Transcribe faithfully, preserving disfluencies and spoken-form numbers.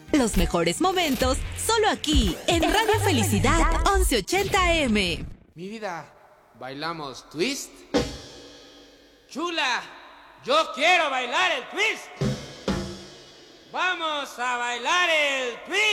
Los mejores momentos solo aquí en Radio Felicidad once ochenta A M. Mi vida, ¿bailamos twist? Chula, yo quiero bailar el twist. Vamos a bailar el twist.